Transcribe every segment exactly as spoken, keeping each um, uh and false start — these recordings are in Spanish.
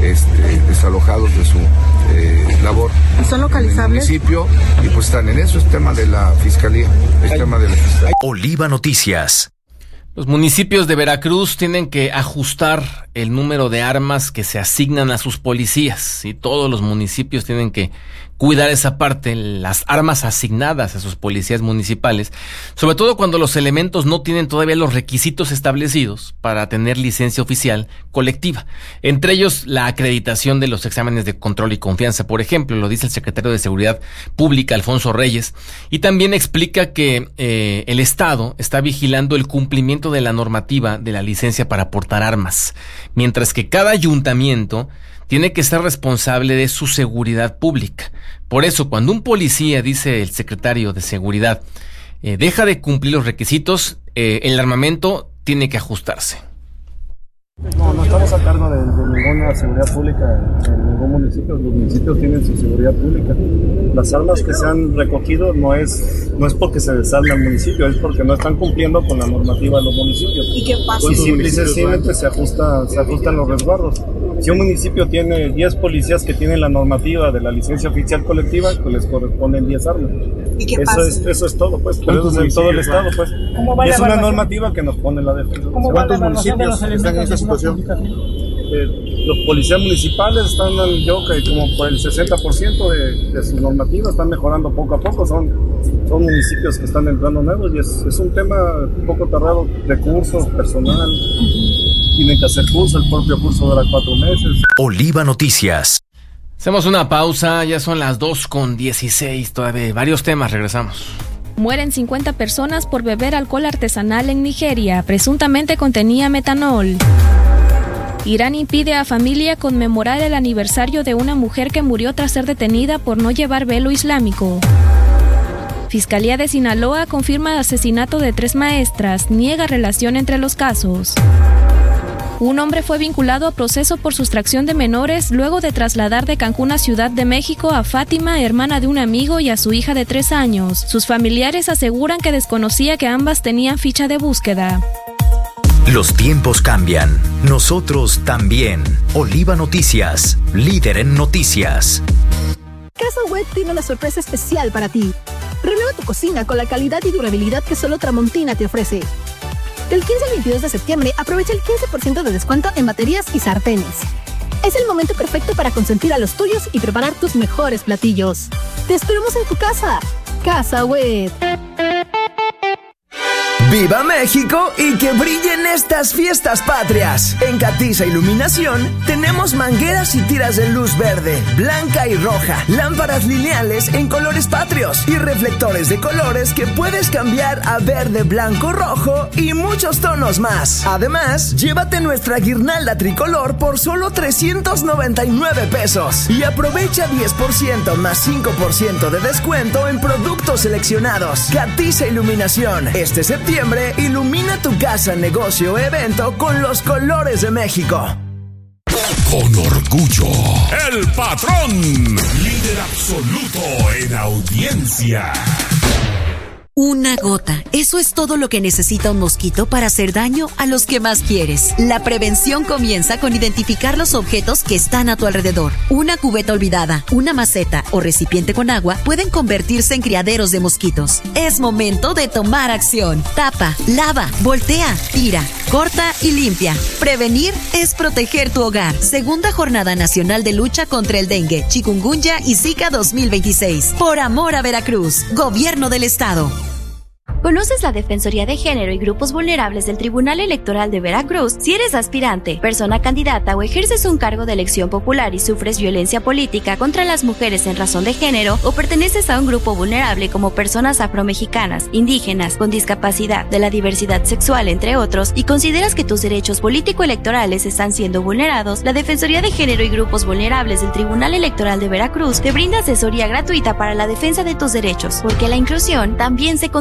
este, desalojados de su eh, labor. ¿Son localizables? En el municipio, y pues están en eso, es tema de la Fiscalía, es tema de la Fiscalía. Oliva Noticias. Los municipios de Veracruz tienen que ajustar el número de armas que se asignan a sus policías, y todos los municipios tienen que cuidar esa parte, las armas asignadas a sus policías municipales, sobre todo cuando los elementos no tienen todavía los requisitos establecidos para tener licencia oficial colectiva. Entre ellos, la acreditación de los exámenes de control y confianza, por ejemplo, lo dice el secretario de Seguridad Pública, Alfonso Reyes, y también explica que eh, el Estado está vigilando el cumplimiento de la normativa de la licencia para portar armas, mientras que cada ayuntamiento tiene que ser responsable de su seguridad pública. Por eso, cuando un policía, dice el secretario de Seguridad, eh, deja de cumplir los requisitos, eh, el armamento tiene que ajustarse. No, no estamos a cargo de, de ninguna seguridad pública en ningún municipio. Los municipios tienen su seguridad pública. Las armas que se han recogido no es no es porque se desarme al municipio, es porque no están cumpliendo con la normativa de los municipios. ¿Y qué pasa? Y simple y sencillamente se ajusta, se ajustan los resguardos. Si un municipio tiene diez policías que tienen la normativa de la licencia oficial colectiva, pues les corresponden diez armas. ¿Y qué eso pasa? es eso es todo, pues. Pero eso es en todo el estado, pues. Y es una normativa que nos pone la defensa. ¿Cuántos municipios están en esta situación? Eh, los policías municipales están, yo que como por el sesenta por ciento de, de su normativa están mejorando poco a poco. Son, son municipios que están entrando nuevos y es, es un tema un poco tardado, recursos, personal. Tienen que hacer curso, el propio curso dura cuatro meses. Oliva Noticias. Hacemos una pausa, ya son las dos con dieciséis, todavía varios temas, regresamos. Mueren cincuenta personas por beber alcohol artesanal en Nigeria, presuntamente contenía metanol. Irán impide a familia conmemorar el aniversario de una mujer que murió tras ser detenida por no llevar velo islámico. Fiscalía de Sinaloa confirma asesinato de tres maestras, niega relación entre los casos. Un hombre fue vinculado a proceso por sustracción de menores luego de trasladar de Cancún a Ciudad de México a Fátima, hermana de un amigo, y a su hija de tres años. Sus familiares aseguran que desconocía que ambas tenían ficha de búsqueda. Los tiempos cambian, nosotros también. Oliva Noticias, líder en noticias. Casa Web tiene una sorpresa especial para ti. Renueva tu cocina con la calidad y durabilidad que solo Tramontina te ofrece. Del quince al veintidós de septiembre, aprovecha el quince por ciento de descuento en baterías y sartenes. Es el momento perfecto para consentir a los tuyos y preparar tus mejores platillos. ¡Te esperamos en tu casa! Casa Web. ¡Viva México y que brillen estas fiestas patrias! En Catiza Iluminación tenemos mangueras y tiras de luz verde, blanca y roja, lámparas lineales en colores patrios y reflectores de colores que puedes cambiar a verde, blanco, rojo y muchos tonos más. Además, llévate nuestra guirnalda tricolor por solo trescientos noventa y nueve pesos y aprovecha diez por ciento más cinco por ciento de descuento en productos seleccionados. Catiza Iluminación, este septiembre ilumina tu casa, negocio o evento con los colores de México. Con orgullo, el patrón, líder absoluto en audiencia. Una gota. Eso es todo lo que necesita un mosquito para hacer daño a los que más quieres. La prevención comienza con identificar los objetos que están a tu alrededor. Una cubeta olvidada, una maceta o recipiente con agua pueden convertirse en criaderos de mosquitos. Es momento de tomar acción. Tapa, lava, voltea, tira, corta y limpia. Prevenir es proteger tu hogar. Segunda Jornada Nacional de Lucha contra el Dengue, Chikungunya y Zika dos mil veintiséis. Por amor a Veracruz. Gobierno del Estado. ¿Conoces la Defensoría de Género y Grupos Vulnerables del Tribunal Electoral de Veracruz? Si eres aspirante, persona candidata o ejerces un cargo de elección popular y sufres violencia política contra las mujeres en razón de género o perteneces a un grupo vulnerable como personas afromexicanas, indígenas, con discapacidad, de la diversidad sexual, entre otros, y consideras que tus derechos político-electorales están siendo vulnerados, la Defensoría de Género y Grupos Vulnerables del Tribunal Electoral de Veracruz te brinda asesoría gratuita para la defensa de tus derechos, porque la inclusión también se construye.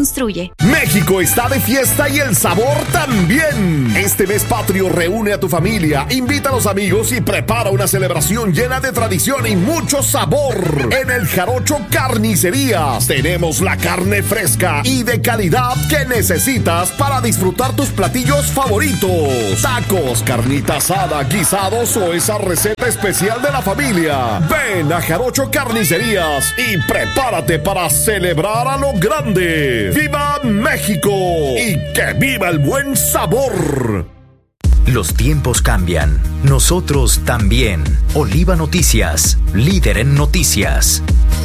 siempre. México está de fiesta y el sabor también. Este mes patrio reúne a tu familia, invita a los amigos y prepara una celebración llena de tradición y mucho sabor. En el Jarocho Carnicerías tenemos la carne fresca y de calidad que necesitas para disfrutar tus platillos favoritos. Tacos, carnita asada, guisados o esa receta especial de la familia. Ven a Jarocho Carnicerías y prepárate para celebrar a lo grande. ¡Viva México! ¡Y que viva el buen sabor! Los tiempos cambian. Nosotros también. Oliva Noticias, líder en noticias.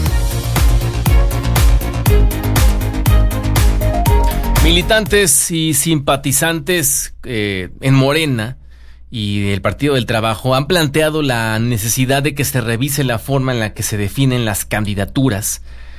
Militantes y simpatizantes eh, en Morena y del Partido del Trabajo han planteado la necesidad de que se revise la forma en la que se definen las candidaturas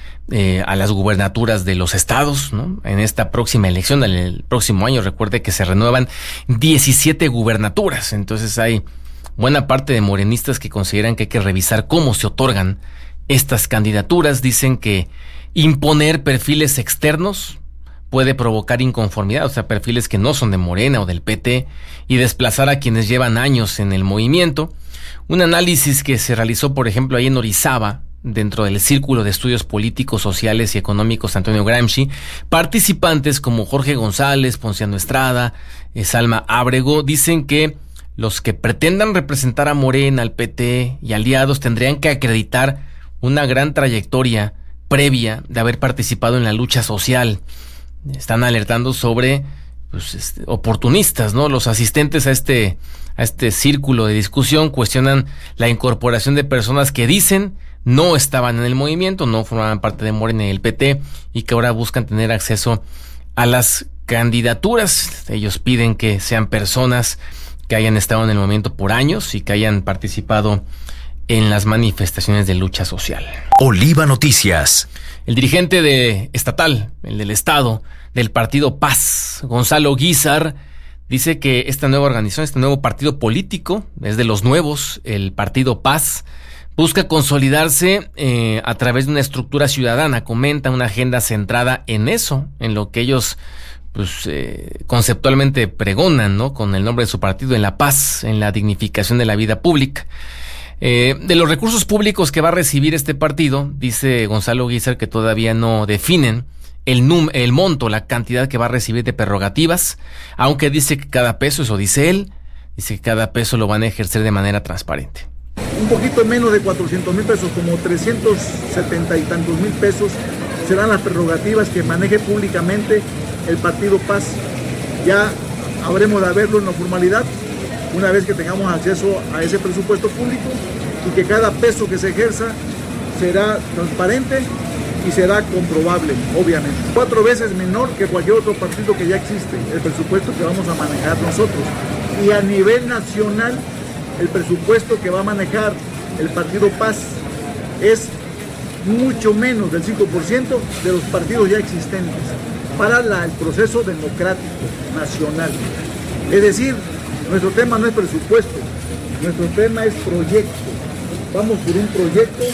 eh, a las gubernaturas de los estados, ¿no? En esta próxima elección, en el próximo año, recuerde que se renuevan diecisiete gubernaturas. Entonces hay buena parte de morenistas que consideran que hay que revisar cómo se otorgan estas candidaturas. Dicen que imponer perfiles externos puede provocar inconformidad, o sea, perfiles que no son de Morena o del P T, y desplazar a quienes llevan años en el movimiento. Un análisis que se realizó, por ejemplo, ahí en Orizaba, dentro del Círculo de Estudios Políticos, Sociales y Económicos Antonio Gramsci, participantes como Jorge González, Ponciano Estrada, eh, Salma Ábrego, dicen que los que pretendan representar a Morena, al P T y aliados tendrían que acreditar una gran trayectoria previa de haber participado en la lucha social. Están alertando sobre pues, este, oportunistas, ¿no? Los asistentes a este, a este círculo de discusión cuestionan la incorporación de personas que dicen no estaban en el movimiento, no formaban parte de Morena y el P T, y que ahora buscan tener acceso a las candidaturas. Ellos piden que sean personas que hayan estado en el movimiento por años y que hayan participado en las manifestaciones de lucha social. Oliva Noticias. El dirigente de estatal, el del estado, del partido Paz, Gonzalo Guízar, dice que esta nueva organización, este nuevo partido político, es de los nuevos, el partido Paz, busca consolidarse eh, a través de una estructura ciudadana. Comenta una agenda centrada en eso, en lo que ellos pues eh, conceptualmente pregonan, ¿no? Con el nombre de su partido, en la paz, en la dignificación de la vida pública. Eh, de los recursos públicos que va a recibir este partido, dice Gonzalo Guízar que todavía no definen el, num el monto, la cantidad que va a recibir de prerrogativas, aunque dice que cada peso, eso dice él, dice que cada peso lo van a ejercer de manera transparente. Un poquito menos de cuatrocientos mil pesos, como trescientos setenta y tantos mil pesos, serán las prerrogativas que maneje públicamente el partido Paz. Ya habremos de verlo en la formalidad, una vez que tengamos acceso a ese presupuesto público, y que cada peso que se ejerza será transparente y será comprobable, obviamente. Cuatro veces menor que cualquier otro partido que ya existe, el presupuesto que vamos a manejar nosotros. Y a nivel nacional, el presupuesto que va a manejar el partido Paz es mucho menos del cinco por ciento de los partidos ya existentes para la, el proceso democrático nacional. Es decir, nuestro tema no es presupuesto, nuestro tema es proyecto. Vamos por un proyecto,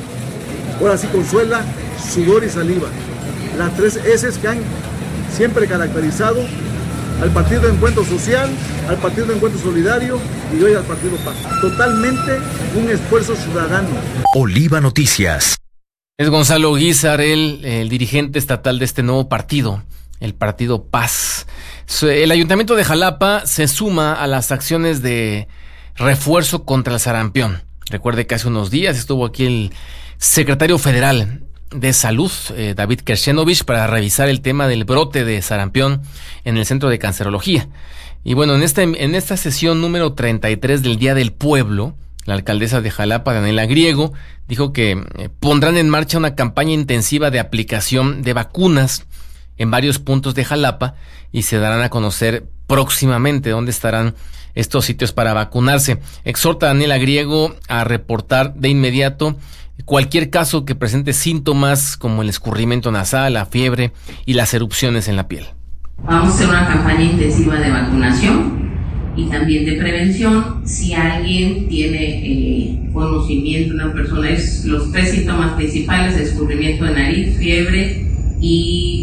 ahora sí consuela, sudor y saliva. Las tres S que han siempre caracterizado al Partido de Encuentro Social, al Partido de Encuentro Solidario y hoy al Partido Paz. Totalmente un esfuerzo ciudadano. Oliva Noticias. Es Gonzalo Guízar, el, el dirigente estatal de este nuevo partido, el Partido Paz. El Ayuntamiento de Jalapa se suma a las acciones de refuerzo contra el sarampión. Recuerde que hace unos días estuvo aquí el secretario federal de Salud, eh, David Kershenovich, para revisar el tema del brote de sarampión en el Centro de Cancerología. Y bueno, en esta, en esta sesión número treinta y tres del Día del Pueblo, la alcaldesa de Jalapa, Daniela Griego, dijo que eh, pondrán en marcha una campaña intensiva de aplicación de vacunas en varios puntos de Jalapa y se darán a conocer próximamente dónde estarán estos sitios para vacunarse. Exhorta a Daniela Griego a reportar de inmediato cualquier caso que presente síntomas como el escurrimiento nasal, la fiebre y las erupciones en la piel. Vamos a hacer una campaña intensiva de vacunación y también de prevención. Si alguien tiene eh, conocimiento, una persona, es los tres síntomas principales: escurrimiento de nariz, fiebre y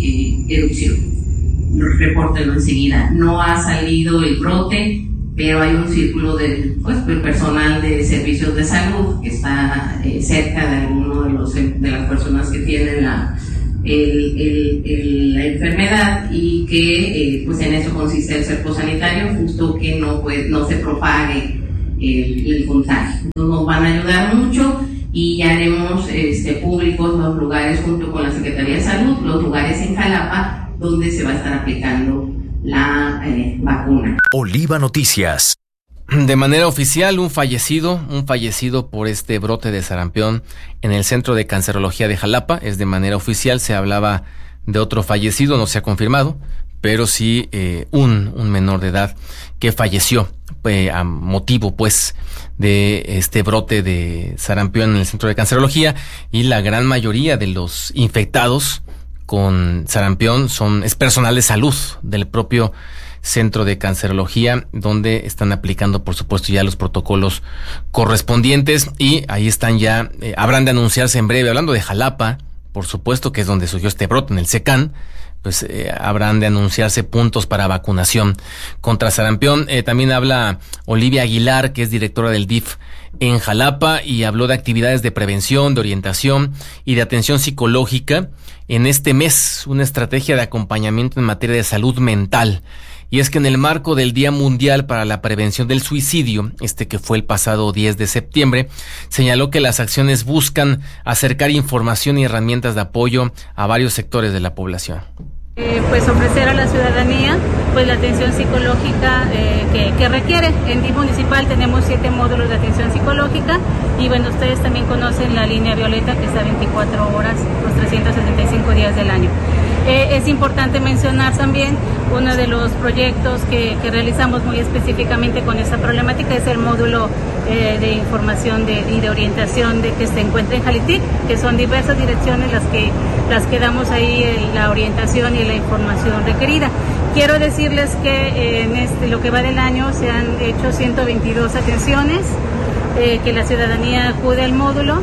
erupción. Repórtenlo enseguida. No ha salido el brote, pero hay un círculo de pues, del personal de servicios de salud que está eh, cerca de alguno de, los, de las personas que tienen la, el, el, el, la enfermedad y que eh, pues en eso consiste el cerco sanitario, justo que no, pues, no se propague el, el contagio. Entonces nos van a ayudar mucho y ya haremos este, públicos los lugares junto con la Secretaría de Salud, los lugares en Jalapa donde se va a estar aplicando la eh, vacuna. Oliva Noticias. De manera oficial, un fallecido, un fallecido por este brote de sarampión en el Centro de Cancerología de Jalapa. Es de manera oficial, se hablaba de otro fallecido, no se ha confirmado, pero sí eh, un, un menor de edad que falleció eh, a motivo, pues, de este brote de sarampión en el Centro de Cancerología, y la gran mayoría de los infectados con sarampión son es personal de salud del propio Centro de Cancerología, donde están aplicando, por supuesto, ya los protocolos correspondientes, y ahí están ya, eh, habrán de anunciarse en breve, hablando de Jalapa, por supuesto, que es donde surgió este brote, en el SECAN, pues eh, habrán de anunciarse puntos para vacunación contra sarampión. Eh, también habla Olivia Aguilar, que es directora del D I F en Jalapa, y habló de actividades de prevención, de orientación y de atención psicológica en este mes, una estrategia de acompañamiento en materia de salud mental. Y es que en el marco del Día Mundial para la Prevención del Suicidio, este que fue el pasado diez de septiembre, señaló que las acciones buscan acercar información y herramientas de apoyo a varios sectores de la población. Eh, pues ofrecer a la ciudadanía pues la atención psicológica eh, que, que requiere. En D I F municipal tenemos siete módulos de atención psicológica y bueno, ustedes también conocen la línea violeta que está veinticuatro horas, los trescientos sesenta y cinco días del año. Eh, es importante mencionar también uno de los proyectos que, que realizamos muy específicamente con esta problemática, es el módulo eh, de información de, y de orientación de que se encuentra en Jalitic, que son diversas direcciones las que, las que damos ahí en la orientación y la información requerida. Quiero decirles que eh, en este, lo que va del año se han hecho ciento veintidós atenciones, eh, que la ciudadanía acude al módulo.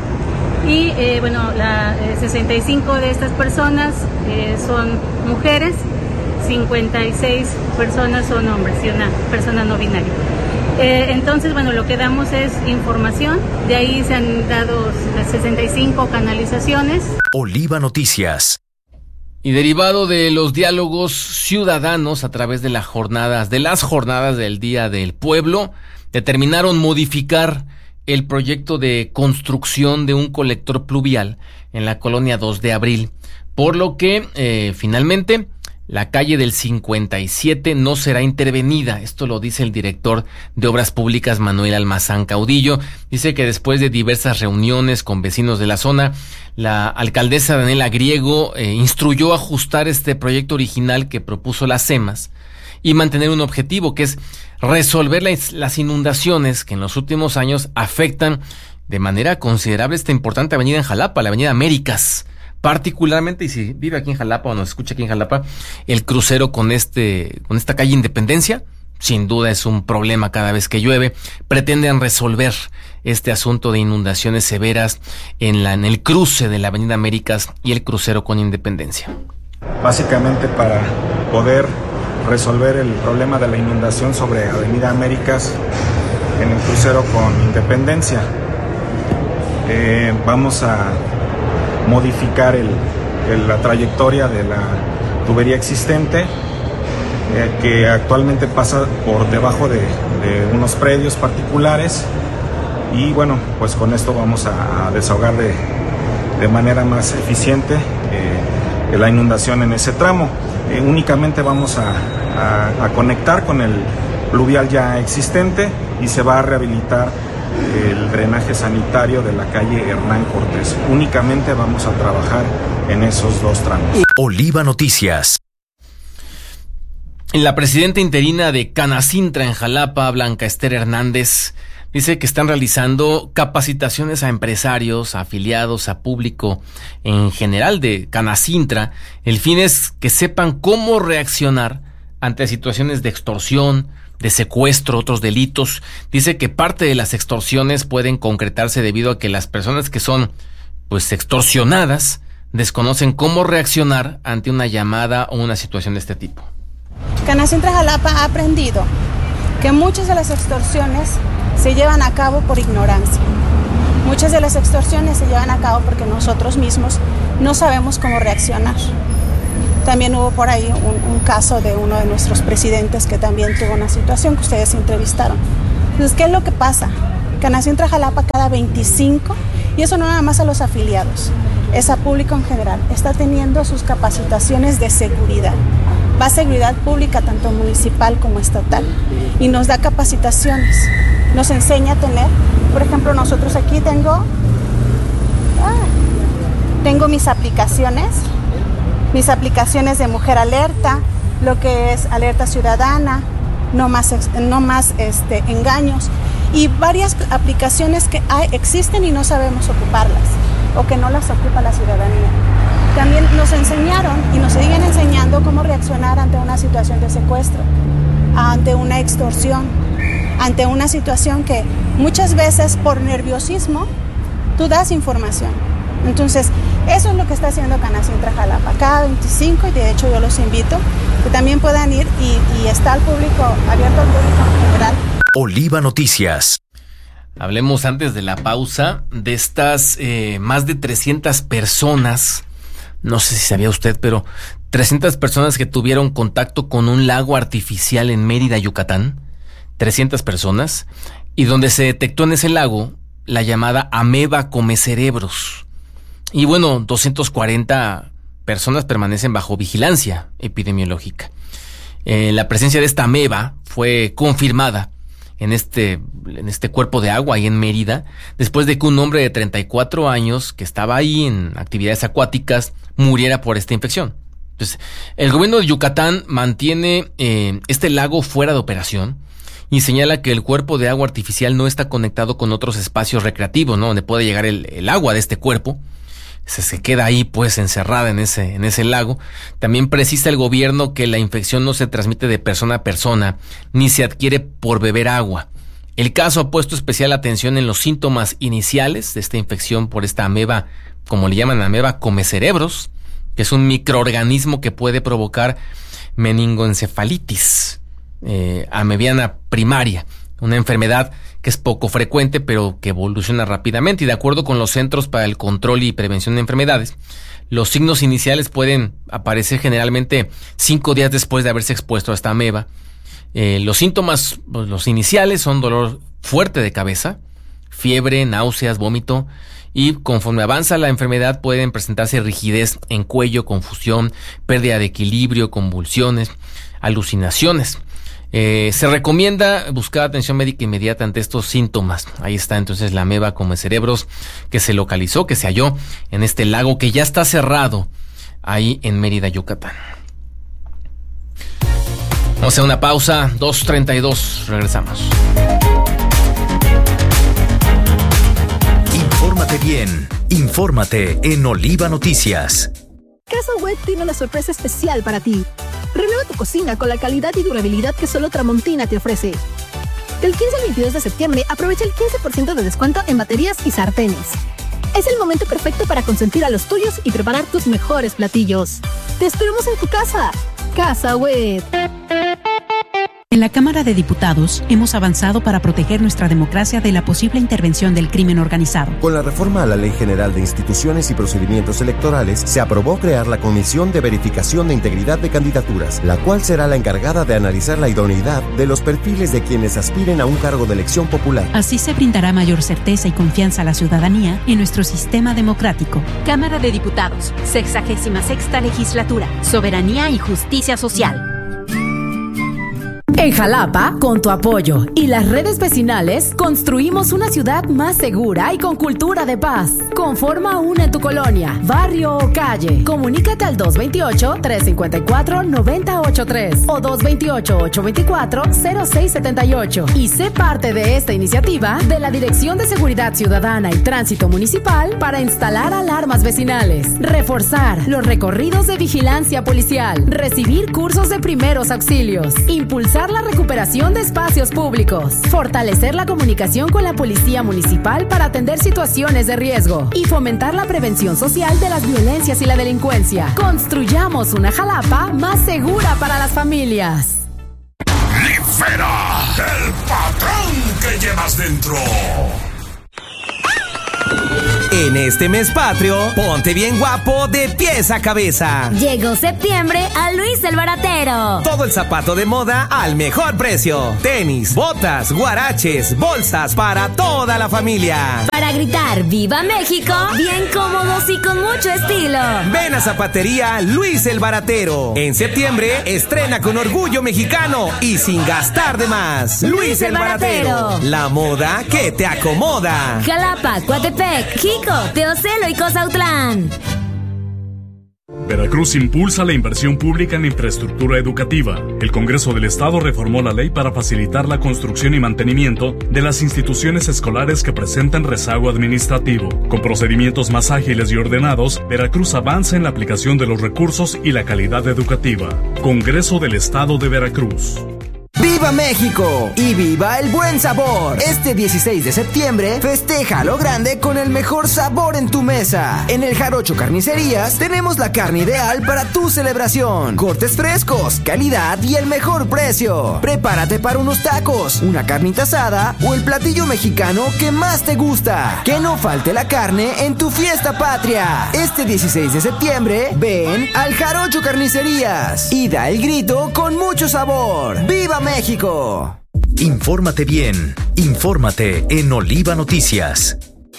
Y eh, bueno, la, eh, sesenta y cinco de estas personas eh, son mujeres, cincuenta y seis personas son hombres y una persona no binaria. Eh, entonces, bueno, lo que damos es información, de ahí se han dado sesenta y cinco canalizaciones. Oliva Noticias. Y derivado de los diálogos ciudadanos a través de las jornadas, de las jornadas del Día del Pueblo, determinaron modificar el proyecto de construcción de un colector pluvial en la colonia dos de abril, por lo que eh, finalmente la calle del cincuenta y siete no será intervenida. Esto lo dice el director de Obras Públicas, Manuel Almazán Caudillo. Dice que después de diversas reuniones con vecinos de la zona, la alcaldesa Daniela Griego eh, instruyó ajustar este proyecto original que propuso las SEMAS y mantener un objetivo, que es resolver las, las inundaciones que en los últimos años afectan de manera considerable esta importante avenida en Jalapa, la avenida Américas. Particularmente, y si vive aquí en Jalapa o nos escucha aquí en Jalapa, el crucero con este, con esta calle Independencia, sin duda es un problema cada vez que llueve. Pretenden resolver este asunto de inundaciones severas en la, en el cruce de la avenida Américas y el crucero con Independencia. Básicamente para poder resolver el problema de la inundación sobre Avenida Américas en el crucero con Independencia. Eh, vamos a modificar el, el, la trayectoria de la tubería existente, eh, que actualmente pasa por debajo de, de unos predios particulares, y bueno, pues con esto vamos a, a desahogar de, de manera más eficiente eh, la inundación en ese tramo. Eh, únicamente vamos a, a, a conectar con el pluvial ya existente y se va a rehabilitar el drenaje sanitario de la calle Hernán Cortés. Únicamente vamos a trabajar en esos dos tramos. Oliva Noticias. La presidenta interina de Canacintra en Jalapa, Blanca Esther Hernández, dice que están realizando capacitaciones a empresarios, a afiliados, a público en general de Canacintra. El fin es que sepan cómo reaccionar ante situaciones de extorsión, de secuestro, otros delitos. Dice que parte de las extorsiones pueden concretarse debido a que las personas que son pues extorsionadas desconocen cómo reaccionar ante una llamada o una situación de este tipo. Canacintra Jalapa ha aprendido que muchas de las extorsiones se llevan a cabo por ignorancia. Muchas de las extorsiones se llevan a cabo porque nosotros mismos no sabemos cómo reaccionar. También hubo por ahí un, un caso de uno de nuestros presidentes que también tuvo una situación que ustedes entrevistaron. Entonces, ¿qué es lo que pasa? Canacintra Jalapa cada veinticinco, y eso no nada más a los afiliados, es a público en general, está teniendo sus capacitaciones de seguridad. Va a seguridad pública, tanto municipal como estatal, y nos da capacitaciones, nos enseña a tener, por ejemplo, nosotros aquí tengo, ah, tengo mis aplicaciones, mis aplicaciones de Mujer Alerta, lo que es Alerta Ciudadana, no más, no más este, engaños, y varias aplicaciones que hay, existen y no sabemos ocuparlas, o que no las ocupa la ciudadanía. También nos enseñaron y nos siguen enseñando cómo reaccionar ante una situación de secuestro, ante una extorsión, ante una situación que muchas veces por nerviosismo tú das información. Entonces, eso es lo que está haciendo Canacintra Jalapa. Cada veinticinco, y de hecho yo los invito, que también puedan ir y, y está al público, abierto al público en general. Oliva Noticias. Hablemos antes de la pausa de estas eh, más de trescientas personas. No sé si sabía usted, pero trescientas personas que tuvieron contacto con un lago artificial en Mérida, Yucatán. trescientas personas. Y donde se detectó en ese lago la llamada ameba comecerebros. Y bueno, doscientas cuarenta personas permanecen bajo vigilancia epidemiológica. Eh, la presencia de esta ameba fue confirmada en este, en este cuerpo de agua ahí en Mérida, después de que un hombre de treinta y cuatro años que estaba ahí en actividades acuáticas muriera por esta infección. Entonces, el gobierno de Yucatán mantiene eh, este lago fuera de operación y señala que el cuerpo de agua artificial no está conectado con otros espacios recreativos, ¿no? Donde puede llegar el, el agua de este cuerpo. Se, se queda ahí pues encerrada en ese, en ese lago. También precisa el gobierno que la infección no se transmite de persona a persona, ni se adquiere por beber agua. El caso ha puesto especial atención en los síntomas iniciales de esta infección por esta ameba, como le llaman ameba comecerebros, que es un microorganismo que puede provocar meningoencefalitis eh, amebiana primaria, una enfermedad que es poco frecuente pero que evoluciona rápidamente, y de acuerdo con los Centros para el Control y Prevención de Enfermedades, los signos iniciales pueden aparecer generalmente cinco días después de haberse expuesto a esta ameba. Eh, los síntomas, pues, los iniciales son dolor fuerte de cabeza, fiebre, náuseas, vómito, y conforme avanza la enfermedad pueden presentarse rigidez en cuello, confusión, pérdida de equilibrio, convulsiones, alucinaciones. Eh, se recomienda buscar atención médica inmediata ante estos síntomas. Ahí está entonces la ameba comecerebros que se localizó, que se halló en este lago que ya está cerrado ahí en Mérida, Yucatán. Vamos a hacer una pausa, dos treinta y dos, regresamos. Infórmate bien, infórmate en Oliva Noticias. Casa Web tiene una sorpresa especial para ti. Renueva tu cocina con la calidad y durabilidad que solo Tramontina te ofrece. Del quince al veintidós de septiembre, aprovecha el quince por ciento de descuento en baterías y sartenes. Es el momento perfecto para consentir a los tuyos y preparar tus mejores platillos. ¡Te esperamos en tu casa! Casa Web. En la Cámara de Diputados hemos avanzado para proteger nuestra democracia de la posible intervención del crimen organizado. Con la reforma a la Ley General de Instituciones y Procedimientos Electorales, se aprobó crear la Comisión de Verificación de Integridad de Candidaturas, la cual será la encargada de analizar la idoneidad de los perfiles de quienes aspiren a un cargo de elección popular. Así se brindará mayor certeza y confianza a la ciudadanía en nuestro sistema democrático. Cámara de Diputados, sexagésima sexta legislatura, soberanía y justicia social. En Jalapa, con tu apoyo y las redes vecinales, construimos una ciudad más segura y con cultura de paz. Conforma una en tu colonia, barrio o calle. Comunícate al dos veintiocho, trescientos cincuenta y cuatro, noventa ochenta y tres o dos veintiocho, ochocientos veinticuatro, cero seis setenta y ocho y sé parte de esta iniciativa de la Dirección de Seguridad Ciudadana y Tránsito Municipal para instalar alarmas vecinales, reforzar los recorridos de vigilancia policial, recibir cursos de primeros auxilios, impulsar la recuperación de espacios públicos, fortalecer la comunicación con la policía municipal para atender situaciones de riesgo y fomentar la prevención social de las violencias y la delincuencia. Construyamos una Jalapa más segura para las familias. ¡Libera el patrón que llevas dentro! En este mes patrio, ponte bien guapo de pies a cabeza. Llegó septiembre a Luis el Baratero. Todo el zapato de moda al mejor precio. Tenis, botas, guaraches, bolsas para toda la familia. Para gritar ¡Viva México! Bien cómodos y con mucho estilo. Ven a Zapatería Luis el Baratero. En septiembre, estrena con orgullo mexicano y sin gastar de más. Luis, Luis el, el Baratero. Baratero. La moda que te acomoda. Jalapa, Coatepec, Jico, Teocelo y Cozautlán. Veracruz impulsa la inversión pública en infraestructura educativa. El Congreso del Estado reformó la ley para facilitar la construcción y mantenimiento de las instituciones escolares que presentan rezago administrativo. Con procedimientos más ágiles y ordenados, Veracruz avanza en la aplicación de los recursos y la calidad educativa. Congreso del Estado de Veracruz. ¡Viva México! ¡Y viva el buen sabor! Este dieciséis de septiembre, festeja a lo grande con el mejor sabor en tu mesa. En el Jarocho Carnicerías tenemos la carne ideal para tu celebración. Cortes frescos, calidad y el mejor precio. Prepárate para unos tacos, una carnita asada o el platillo mexicano que más te gusta. Que no falte la carne en tu fiesta patria. Este dieciséis de septiembre, ven al Jarocho Carnicerías y da el grito con mucho sabor. ¡Viva México! Infórmate bien, infórmate en Oliva Noticias.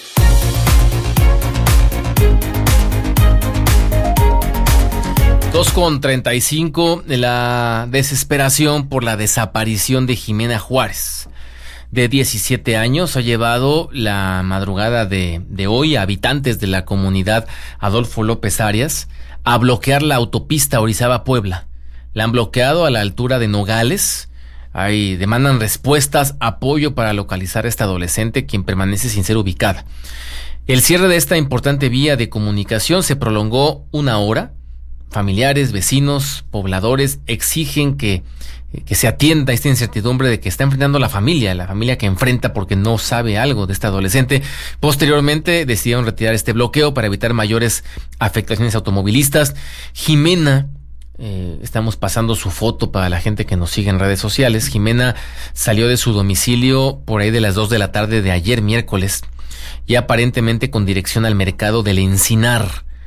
dos con treinta y cinco, la desesperación por la desaparición de Jimena Juárez, de diecisiete años, ha llevado la madrugada de, de hoy a habitantes de la comunidad Adolfo López Arias a bloquear la autopista Orizaba-Puebla. La han bloqueado a la altura de Nogales. Ahí demandan respuestas, apoyo para localizar a esta adolescente, quien permanece sin ser ubicada. El cierre de esta importante vía de comunicación se prolongó una hora. Familiares, vecinos, pobladores exigen que, que se atienda esta incertidumbre de que está enfrentando la familia, la familia que enfrenta porque no sabe algo de esta adolescente. Posteriormente decidieron retirar este bloqueo para evitar mayores afectaciones automovilistas. Jimena, Eh, estamos pasando su foto para la gente que nos sigue en redes sociales. Jimena salió de su domicilio por ahí de las dos de la tarde de ayer miércoles y aparentemente con dirección al mercado del Encinar.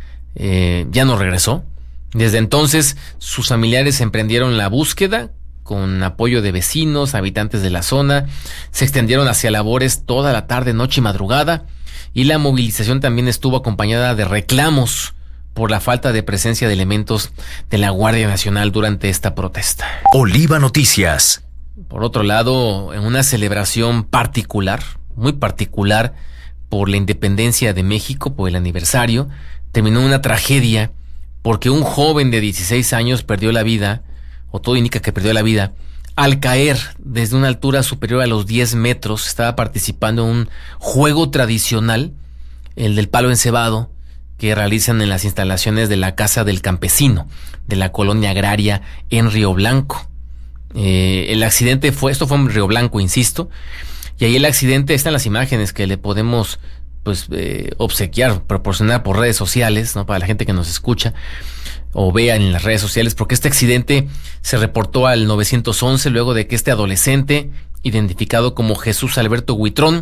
Eh, ya no regresó. Desde entonces sus familiares emprendieron la búsqueda con apoyo de vecinos, habitantes de la zona. Se extendieron hacia labores toda la tarde, noche y madrugada, y la movilización también estuvo acompañada de reclamos por la falta de presencia de elementos de la Guardia Nacional durante esta protesta. Oliva Noticias. Por otro lado, en una celebración particular, muy particular, por la independencia de México, por el aniversario, terminó una tragedia porque un joven de dieciséis años perdió la vida, o todo indica que perdió la vida, al caer desde una altura superior a los diez metros. Estaba participando en un juego tradicional, el del palo encebado, que realizan en las instalaciones de la Casa del Campesino, de la colonia agraria en Río Blanco. Eh, el accidente fue, esto fue en Río Blanco, insisto, y ahí el accidente, están las imágenes que le podemos pues eh, obsequiar, proporcionar por redes sociales, ¿no? Para la gente que nos escucha o vea en las redes sociales, porque este accidente se reportó al nueve once luego de que este adolescente, identificado como Jesús Alberto Huitrón,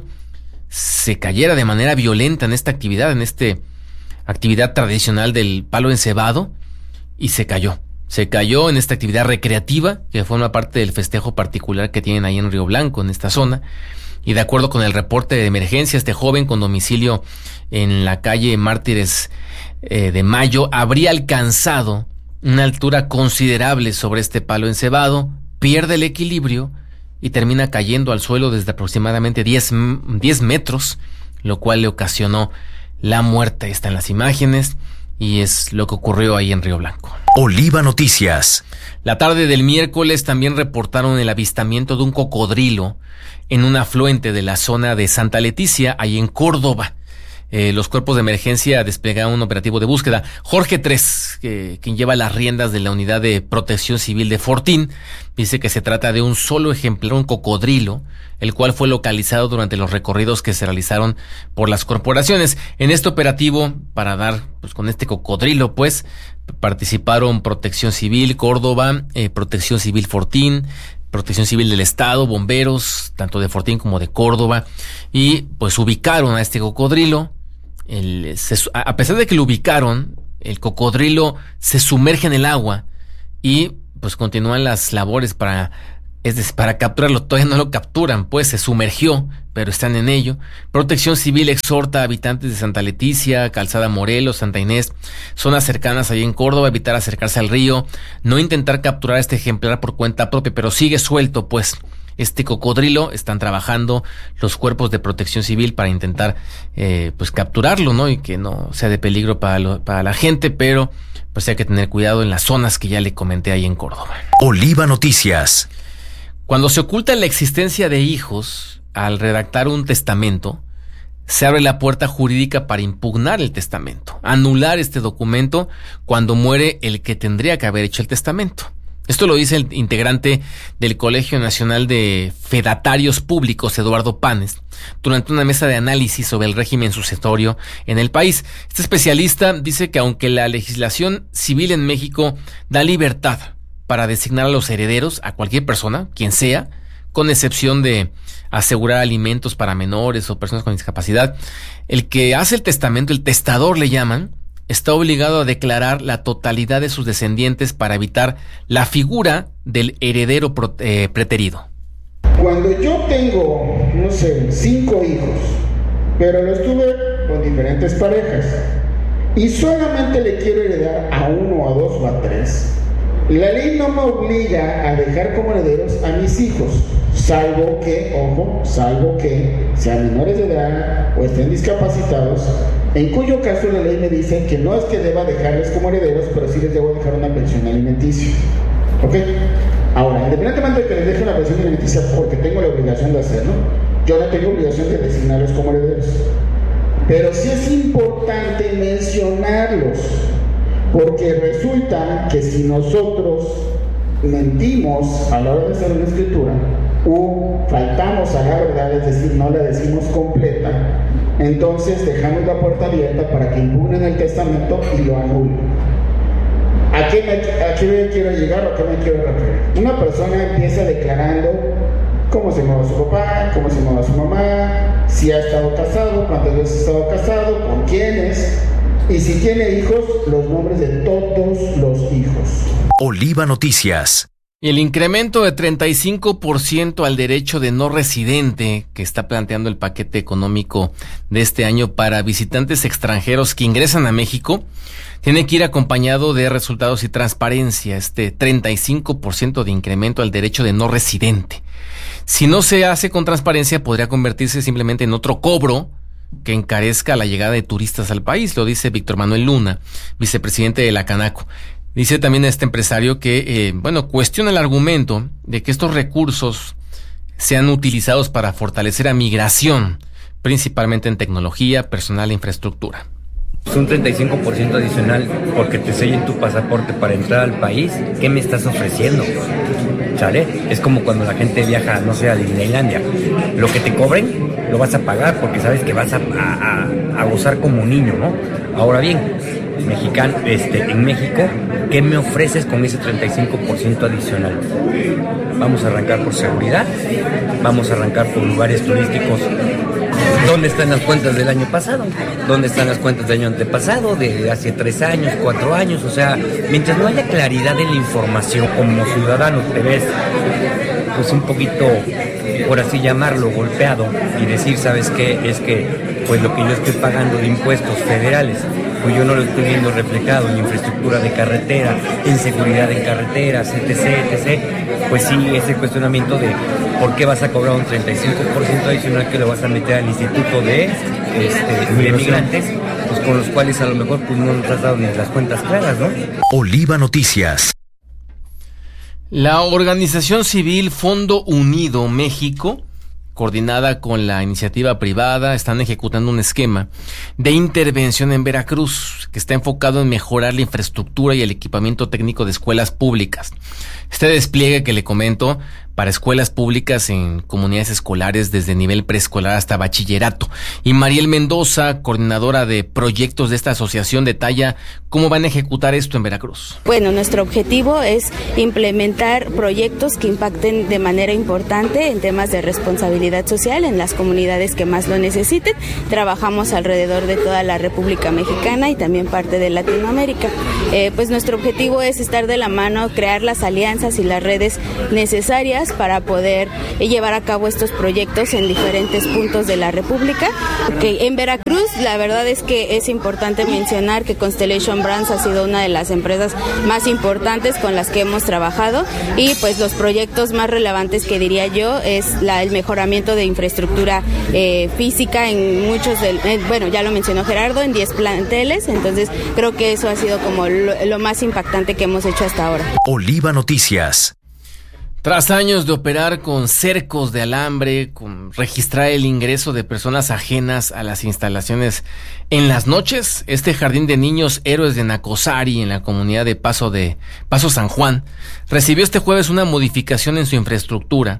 se cayera de manera violenta en esta actividad, en este actividad tradicional del palo encebado, y se cayó. Se cayó en esta actividad recreativa que forma parte del festejo particular que tienen ahí en Río Blanco, en esta zona. Y de acuerdo con el reporte de emergencia, este joven con domicilio en la calle Mártires eh, de Mayo habría alcanzado una altura considerable sobre este palo encebado, pierde el equilibrio y termina cayendo al suelo desde aproximadamente diez metros, lo cual le ocasionó la muerte. Está en las imágenes y es lo que ocurrió ahí en Río Blanco. Oliva Noticias. La tarde del miércoles también reportaron el avistamiento de un cocodrilo en un afluente de la zona de Santa Leticia, ahí en Córdoba. eh, los cuerpos de emergencia desplegaron un operativo de búsqueda. Jorge Tres, que, quien lleva las riendas de la unidad de protección civil de Fortín, dice que se trata de un solo ejemplar, un cocodrilo, el cual fue localizado durante los recorridos que se realizaron por las corporaciones. En este operativo, para dar, pues con este cocodrilo, pues, participaron Protección Civil Córdoba, eh, Protección Civil Fortín, Protección Civil del Estado, bomberos, tanto de Fortín como de Córdoba, y pues ubicaron a este cocodrilo. El, se, a pesar de que lo ubicaron, el cocodrilo se sumerge en el agua y pues continúan las labores para, es decir, para capturarlo. Todavía no lo capturan, pues se sumergió, pero están en ello. Protección Civil exhorta a habitantes de Santa Leticia, Calzada Morelos, Santa Inés, zonas cercanas allí en Córdoba, evitar acercarse al río, no intentar capturar a este ejemplar por cuenta propia, pero sigue suelto, pues, este cocodrilo. Están trabajando los cuerpos de Protección Civil para intentar, eh, pues, capturarlo, ¿no? Y que no sea de peligro para, lo, para la gente, pero pues hay que tener cuidado en las zonas que ya le comenté ahí en Córdoba. Oliva Noticias. Cuando se oculta la existencia de hijos al redactar un testamento, se abre la puerta jurídica para impugnar el testamento, anular este documento cuando muere el que tendría que haber hecho el testamento. Esto lo dice el integrante del Colegio Nacional de Fedatarios Públicos, Eduardo Panes, durante una mesa de análisis sobre el régimen sucesorio en el país. Este especialista dice que aunque la legislación civil en México da libertad para designar a los herederos, a cualquier persona, quien sea, con excepción de asegurar alimentos para menores o personas con discapacidad, el que hace el testamento, el testador le llaman, está obligado a declarar la totalidad de sus descendientes para evitar la figura del heredero pro, eh, preterido. Cuando yo tengo, no sé, cinco hijos, pero los tuve con diferentes parejas, y solamente le quiero heredar a uno, a dos o a tres, la ley no me obliga a dejar como herederos a mis hijos, salvo que, ojo, salvo que sean menores de edad o estén discapacitados, en cuyo caso la ley me dice que no es que deba dejarles como herederos, pero sí les debo dejar una pensión alimenticia. ¿Ok? Ahora, independientemente de que les deje una pensión alimenticia porque tengo la obligación de hacerlo, yo no tengo obligación de designarlos como herederos. Pero sí es importante mencionarlos, porque resulta que si nosotros mentimos a la hora de hacer una escritura o faltamos a la verdad, es decir, no la decimos completa, entonces dejamos la puerta abierta para que impugnen el testamento y lo anulen. ¿A qué, me, ¿A qué me quiero llegar o a qué me quiero referir? Una persona empieza declarando cómo se llama su papá, cómo se llama su mamá, si ha estado casado, cuántas veces ha estado casado, con quiénes, y si tiene hijos, los nombres de todos los hijos. Oliva Noticias. Y el incremento de treinta y cinco por ciento al derecho de no residente que está planteando el paquete económico de este año para visitantes extranjeros que ingresan a México tiene que ir acompañado de resultados y transparencia. Este treinta y cinco por ciento de incremento al derecho de no residente. Si no se hace con transparencia, podría convertirse simplemente en otro cobro que encarezca la llegada de turistas al país, lo dice Víctor Manuel Luna, vicepresidente de la Canaco. Dice también este empresario que, eh, bueno, cuestiona el argumento de que estos recursos sean utilizados para fortalecer a migración, principalmente en tecnología, personal e infraestructura. Es un treinta y cinco por ciento adicional porque te sellen tu pasaporte para entrar al país. ¿Qué me estás ofreciendo? ¿Sale? Es como cuando la gente viaja, no sé, a Disneylandia. Lo que te cobren, lo vas a pagar porque sabes que vas a, a, a gozar como un niño, ¿no? Ahora bien, mexicano, este, en México, ¿qué me ofreces con ese treinta y cinco por ciento adicional? Vamos a arrancar por seguridad, vamos a arrancar por lugares turísticos. ¿Dónde están las cuentas del año pasado? ¿Dónde están las cuentas del año antepasado? De hace tres años, cuatro años. O sea, mientras no haya claridad en la información, como ciudadano te ves pues un poquito, por así llamarlo, golpeado y decir, ¿sabes qué? Es que pues lo que yo estoy pagando de impuestos federales, pues yo no lo estoy viendo reflejado en infraestructura de carretera, en seguridad en carreteras, etcétera, etcétera. Pues sí, ese cuestionamiento de por qué vas a cobrar un treinta y cinco por ciento adicional que lo vas a meter al Instituto de, este, de Migrantes, pues con los cuales a lo mejor pues no nos has dado ni las cuentas claras, ¿no? Oliva Noticias. La organización civil Fondo Unido México coordinada con la iniciativa privada, están ejecutando un esquema de intervención en Veracruz que está enfocado en mejorar la infraestructura y el equipamiento técnico de escuelas públicas. Este despliegue que le comento para escuelas públicas en comunidades escolares desde nivel preescolar hasta bachillerato. Y Mariel Mendoza, coordinadora de proyectos de esta asociación, detalla cómo van a ejecutar esto en Veracruz. Bueno, nuestro objetivo es implementar proyectos que impacten de manera importante en temas de responsabilidad social en las comunidades que más lo necesiten. Trabajamos alrededor de toda la República Mexicana y también parte de Latinoamérica. Eh, pues nuestro objetivo es estar de la mano, crear las alianzas y las redes necesarias para poder llevar a cabo estos proyectos en diferentes puntos de la República. Okay. En Veracruz, la verdad es que es importante mencionar que Constellation Brands ha sido una de las empresas más importantes con las que hemos trabajado, y pues los proyectos más relevantes que diría yo es la, el mejoramiento de infraestructura eh, física en muchos, de, eh, bueno, ya lo mencionó Gerardo, en diez planteles, entonces creo que eso ha sido como lo, lo más impactante que hemos hecho hasta ahora. Oliva Noticias. Tras años de operar con cercos de alambre, con registrar el ingreso de personas ajenas a las instalaciones en las noches, este jardín de niños Héroes de Nacosari en la comunidad de Paso de Paso San Juan recibió este jueves una modificación en su infraestructura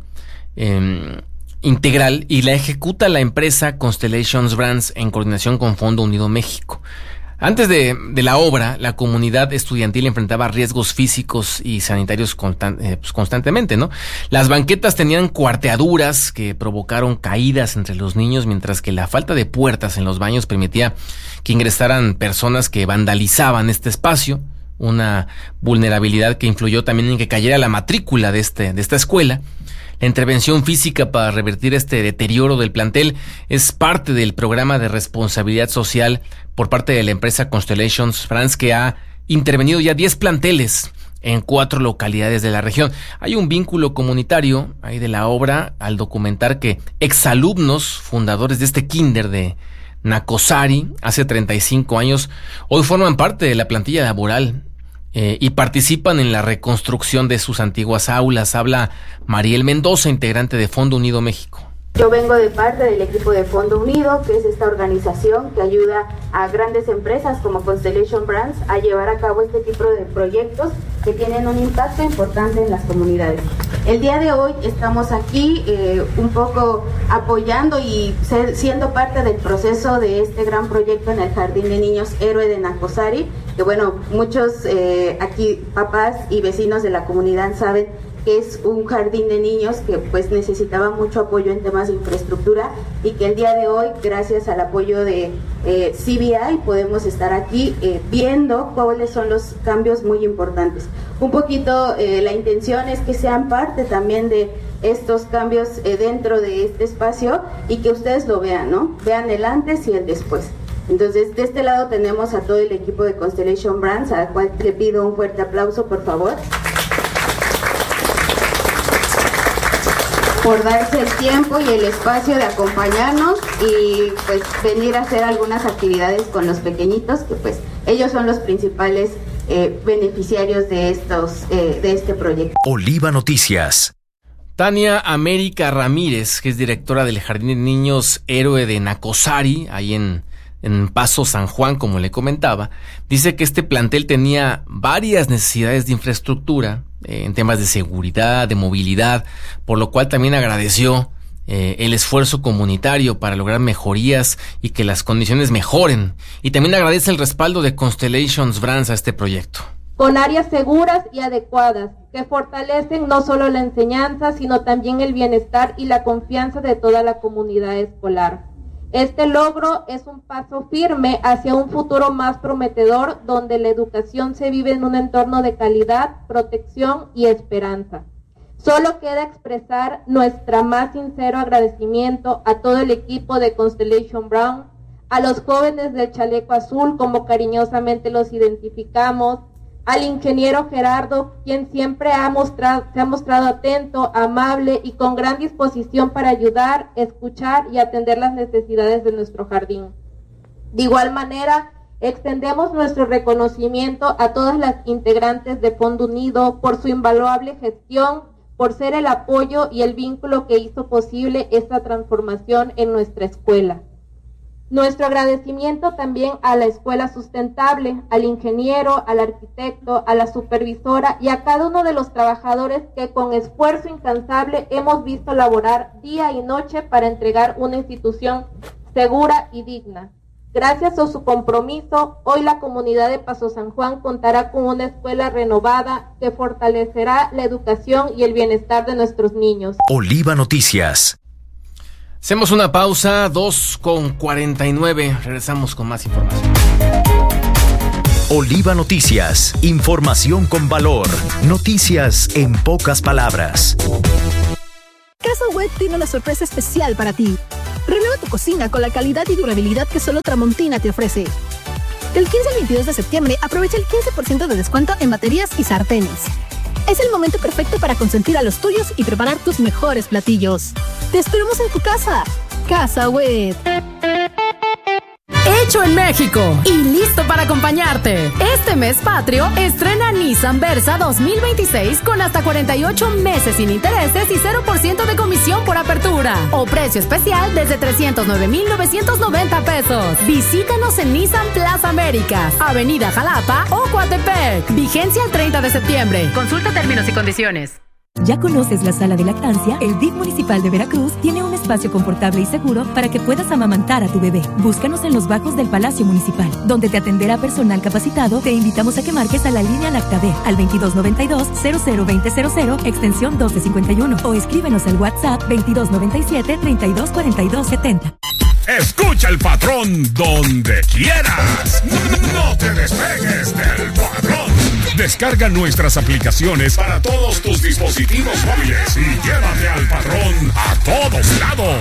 eh, integral y la ejecuta la empresa Constellation Brands en coordinación con Fondo Unido México. Antes de, de la obra, la comunidad estudiantil enfrentaba riesgos físicos y sanitarios constan, eh, pues constantemente, ¿no? Las banquetas tenían cuarteaduras que provocaron caídas entre los niños, mientras que la falta de puertas en los baños permitía que ingresaran personas que vandalizaban este espacio, una vulnerabilidad que influyó también en que cayera la matrícula de, este, de esta escuela. La intervención física para revertir este deterioro del plantel es parte del programa de responsabilidad social por parte de la empresa Constellation Brands, que ha intervenido ya diez planteles en cuatro localidades de la región. Hay un vínculo comunitario ahí de la obra al documentar que exalumnos fundadores de este kinder de Nacosari hace treinta y cinco años hoy forman parte de la plantilla laboral Eh, y participan en la reconstrucción de sus antiguas aulas. Habla Mariel Mendoza, integrante de Fondo Unido México. Yo vengo de parte del equipo de Fondo Unido, que es esta organización que ayuda a grandes empresas como Constellation Brands a llevar a cabo este tipo de proyectos que tienen un impacto importante en las comunidades. El día de hoy estamos aquí eh, un poco apoyando y ser, siendo parte del proceso de este gran proyecto en el Jardín de Niños Héroe de Nacosari, que bueno, muchos eh, aquí papás y vecinos de la comunidad saben que es un jardín de niños que pues necesitaba mucho apoyo en temas de infraestructura, y que el día de hoy, gracias al apoyo de eh, C B I, podemos estar aquí eh, viendo cuáles son los cambios muy importantes. Un poquito eh, la intención es que sean parte también de estos cambios eh, dentro de este espacio, y que ustedes lo vean, ¿no? Vean el antes y el después. Entonces, de este lado tenemos a todo el equipo de Constellation Brands, al cual le pido un fuerte aplauso, por favor, por darse el tiempo y el espacio de acompañarnos y pues venir a hacer algunas actividades con los pequeñitos, que pues ellos son los principales eh, beneficiarios de estos eh, de este proyecto. Oliva Noticias. Tania América Ramírez, que es directora del Jardín de Niños Héroe de Nacosari, ahí en en Paso San Juan, como le comentaba, dice que este plantel tenía varias necesidades de infraestructura, eh, en temas de seguridad, de movilidad, por lo cual también agradeció eh, el esfuerzo comunitario para lograr mejorías y que las condiciones mejoren. Y también agradece el respaldo de Constellation Brands a este proyecto. Con áreas seguras y adecuadas, que fortalecen no solo la enseñanza, sino también el bienestar y la confianza de toda la comunidad escolar. Este logro es un paso firme hacia un futuro más prometedor, donde la educación se vive en un entorno de calidad, protección y esperanza. Solo queda expresar nuestro más sincero agradecimiento a todo el equipo de Constellation Brands, a los jóvenes del Chaleco Azul, como cariñosamente los identificamos, al ingeniero Gerardo, quien siempre ha mostrado, se ha mostrado atento, amable y con gran disposición para ayudar, escuchar y atender las necesidades de nuestro jardín. De igual manera, extendemos nuestro reconocimiento a todas las integrantes de Fondo Unido por su invaluable gestión, por ser el apoyo y el vínculo que hizo posible esta transformación en nuestra escuela. Nuestro agradecimiento también a la Escuela Sustentable, al ingeniero, al arquitecto, a la supervisora y a cada uno de los trabajadores que con esfuerzo incansable hemos visto laborar día y noche para entregar una institución segura y digna. Gracias a su compromiso, hoy la comunidad de Paso San Juan contará con una escuela renovada que fortalecerá la educación y el bienestar de nuestros niños. Oliva Noticias. Hacemos una pausa, dos con cuarenta y nueve. Regresamos con más información. Oliva Noticias. Información con valor. Noticias en pocas palabras. Casa Web tiene una sorpresa especial para ti. Renueva tu cocina con la calidad y durabilidad que solo Tramontina te ofrece. Del quince al veintidós de septiembre, aprovecha el quince por ciento de descuento en baterías y sartenes. Es el momento perfecto para consentir a los tuyos y preparar tus mejores platillos. ¡Te esperamos en tu casa! Casa Web. Hecho en México y listo para acompañarte. Este mes patrio estrena Nissan Versa dos mil veintiséis con hasta cuarenta y ocho meses sin intereses y cero por ciento de comisión por apertura o precio especial desde trescientos nueve mil novecientos noventa pesos. Visítanos en Nissan Plaza Américas, Avenida Jalapa o Coatepec. Vigencia el treinta de septiembre. Consulta términos y condiciones. ¿Ya conoces la sala de lactancia? El D I F municipal de Veracruz tiene un espacio confortable y seguro para que puedas amamantar a tu bebé. Búscanos en los bajos del Palacio Municipal, donde te atenderá personal capacitado. Te invitamos a que marques a la línea Lactabe al veintidós noventa y dos, cero cero veinte cero cero, extensión doce cincuenta y uno, o escríbenos al WhatsApp veintidós noventa y siete, treinta y dos cuarenta y dos setenta. Escucha el patrón donde quieras. No te despegues del patrón. Descarga nuestras aplicaciones para todos tus dispositivos móviles y llévate al patrón a todos lados.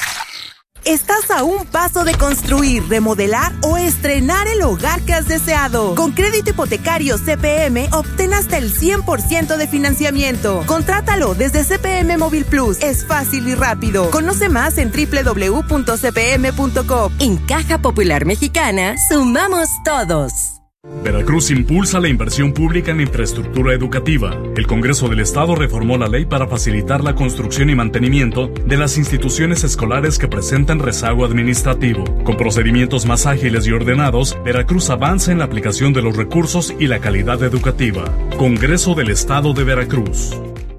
Estás a un paso de construir, remodelar o estrenar el hogar que has deseado. Con crédito hipotecario C P M, obtén hasta el cien por ciento de financiamiento. Contrátalo desde C P M Móvil Plus. Es fácil y rápido. Conoce más en doble u doble u doble u punto c p m punto com. En Caja Popular Mexicana, sumamos todos. Veracruz impulsa la inversión pública en infraestructura educativa. El Congreso del Estado reformó la ley para facilitar la construcción y mantenimiento de las instituciones escolares que presentan rezago administrativo. Con procedimientos más ágiles y ordenados, Veracruz avanza en la aplicación de los recursos y la calidad educativa. Congreso del Estado de Veracruz.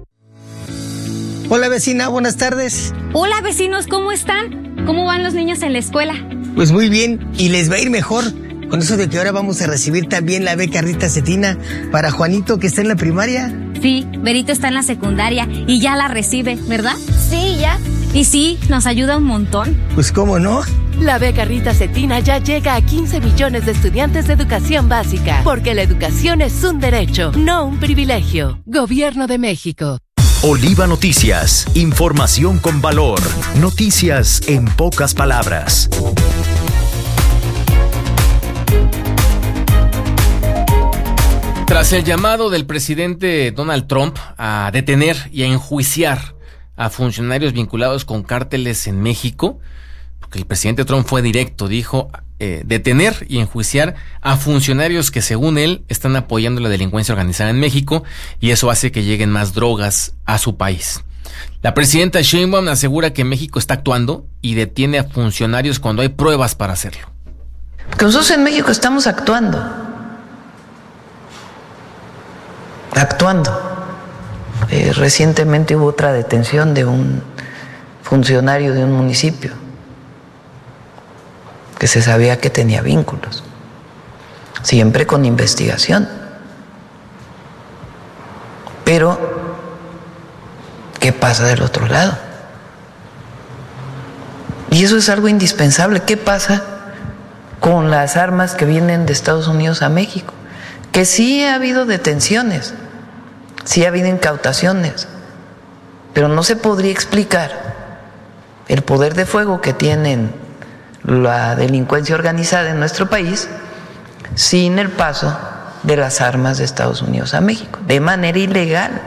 Hola vecina, buenas tardes. Hola vecinos, ¿cómo están? ¿Cómo van los niños en la escuela? Pues muy bien, y les va a ir mejor. Con eso de que ahora vamos a recibir también la beca Rita Cetina para Juanito, que está en la primaria. Sí, Berito está en la secundaria y ya la recibe, ¿verdad? Sí, ya. Y sí, nos ayuda un montón. Pues cómo no. La beca Rita Cetina ya llega a quince millones de estudiantes de educación básica, porque la educación es un derecho, no un privilegio. Gobierno de México. Oliva Noticias, información con valor. Noticias en pocas palabras. Tras el llamado del presidente Donald Trump a detener y a enjuiciar a funcionarios vinculados con cárteles en México, porque el presidente Trump fue directo, dijo eh, detener y enjuiciar a funcionarios que según él están apoyando la delincuencia organizada en México, y eso hace que lleguen más drogas a su país. La presidenta Sheinbaum asegura que México está actuando y detiene a funcionarios cuando hay pruebas para hacerlo. Porque nosotros en México estamos actuando. actuando. Eh, recientemente hubo otra detención de un funcionario de un municipio que se sabía que tenía vínculos, siempre con investigación. Pero, ¿qué pasa del otro lado? Y eso es algo indispensable. ¿Qué pasa con las armas que vienen de Estados Unidos a México? Que sí ha habido detenciones, sí ha habido incautaciones, pero no se podría explicar el poder de fuego que tienen la delincuencia organizada en nuestro país sin el paso de las armas de Estados Unidos a México, de manera ilegal.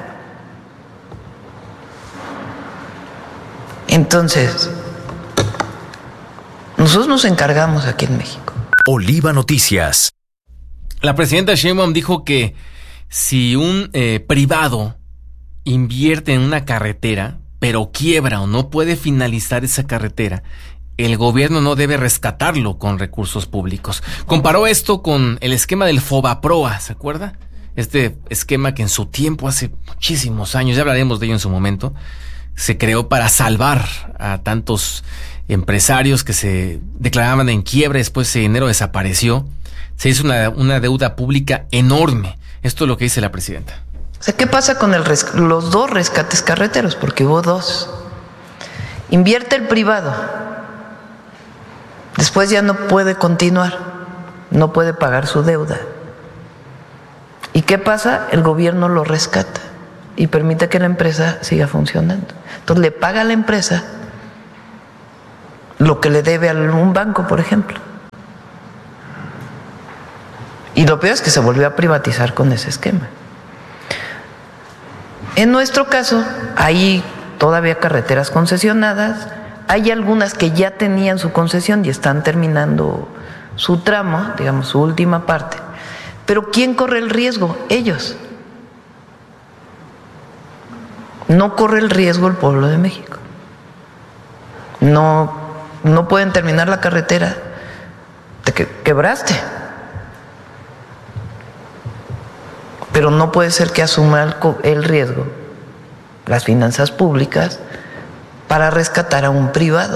Entonces, nosotros nos encargamos aquí en México. Oliva Noticias. La presidenta Sheinbaum dijo que si un eh, privado invierte en una carretera, pero quiebra o no puede finalizar esa carretera, el gobierno no debe rescatarlo con recursos públicos. Comparó esto con el esquema del Fobaproa, ¿se acuerda? Este esquema que en su tiempo, hace muchísimos años, ya hablaremos de ello en su momento, se creó para salvar a tantos empresarios que se declaraban en quiebra, después ese dinero desapareció. Se hizo una, una deuda pública enorme. Esto es lo que dice la presidenta. O sea, ¿qué pasa con el res- los dos rescates carreteros? Porque hubo dos. Invierte el privado. Después ya no puede continuar. No puede pagar su deuda. ¿Y qué pasa? El gobierno lo rescata y permite que la empresa siga funcionando. Entonces le paga a la empresa lo que le debe a un banco, por ejemplo. Y lo peor es que se volvió a privatizar con ese esquema. En nuestro caso, hay todavía carreteras concesionadas, hay algunas que ya tenían su concesión y están terminando su tramo, digamos, su última parte. Pero ¿quién corre el riesgo? Ellos. No corre el riesgo el pueblo de México. No, no pueden terminar la carretera. Te que, quebraste. Pero no puede ser que asuma el, el riesgo, las finanzas públicas, para rescatar a un privado.